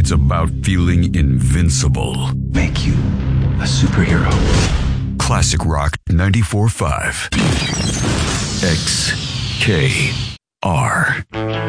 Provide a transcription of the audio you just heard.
It's about feeling invincible. Make you a superhero. Classic Rock 94.5. XKR.